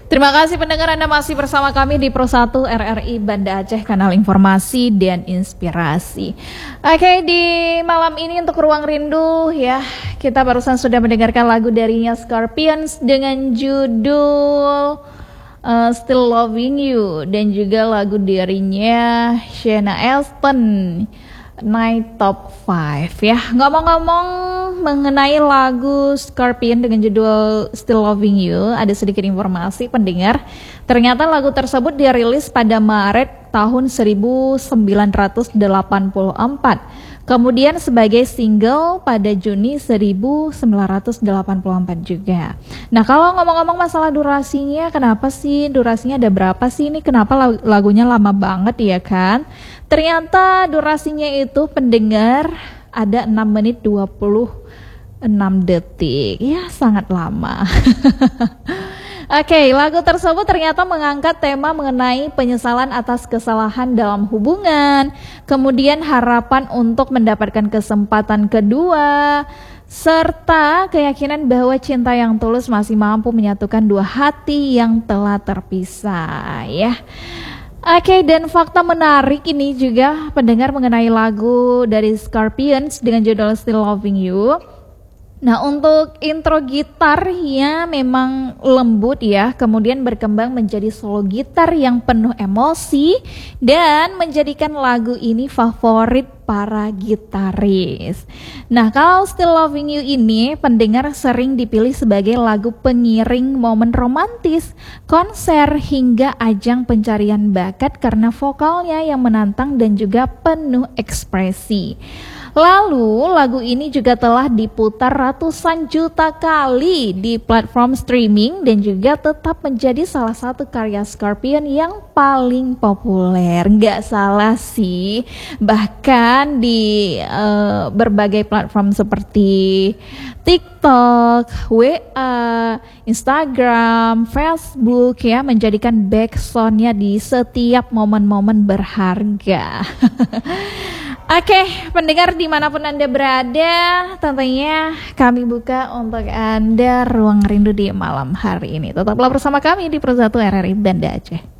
Terima kasih pendengar, Anda masih bersama kami di Pro 1 RRI Banda Aceh, kanal informasi dan inspirasi. Oke, di malam ini untuk Ruang Rindu ya, kita barusan sudah mendengarkan lagu darinya Scorpions dengan judul Still Loving You, dan juga lagu darinya Shena Elton, Night Top 5 ya. Ngomong-ngomong mengenai lagu Scorpion dengan judul Still Loving You, ada sedikit informasi pendengar. Ternyata lagu tersebut dirilis pada Maret tahun 1984. Kemudian sebagai single pada Juni 1984 juga. Nah, kalau ngomong-ngomong masalah durasinya, kenapa sih durasinya ada berapa sih ini? Kenapa lagunya lama banget ya kan? Ternyata durasinya itu pendengar ada 6 menit 26 detik. Ya, sangat lama. Oke, lagu tersebut ternyata mengangkat tema mengenai penyesalan atas kesalahan dalam hubungan, kemudian harapan untuk mendapatkan kesempatan kedua, serta keyakinan bahwa cinta yang tulus masih mampu menyatukan dua hati yang telah terpisah ya. Oke, dan fakta menarik ini juga pendengar mengenai lagu dari Scorpions dengan judul Still Loving You. Nah, untuk intro gitarnya memang lembut ya, kemudian berkembang menjadi solo gitar yang penuh emosi dan menjadikan lagu ini favorit para gitaris. Nah, kalau Still Loving You ini pendengar sering dipilih sebagai lagu pengiring momen romantis, konser hingga ajang pencarian bakat karena vokalnya yang menantang dan juga penuh ekspresi. Lalu lagu ini juga telah diputar ratusan juta kali di platform streaming dan juga tetap menjadi salah satu karya Scorpion yang paling populer. Nggak salah sih, bahkan di berbagai platform seperti TikTok, WA, Instagram, Facebook ya, menjadikan backsoundnya di setiap momen-momen berharga. Oke, pendengar dimanapun Anda berada, tentunya kami buka untuk Anda Ruang Rindu di malam hari ini. Tetaplah bersama kami di Pro 1 RRI Banda Aceh.